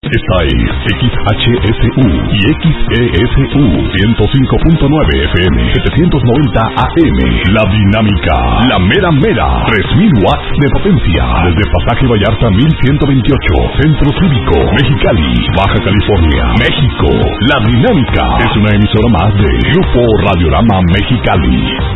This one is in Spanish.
Esta es XHSU y XESU 105.9 FM, 790 AM. La Dinámica, la mera mera, 3000 watts de potencia. Desde Pasaje Vallarta 1128, Centro Cívico, Mexicali, Baja California, México. La Dinámica es una emisora más de Grupo Radiorama Mexicali.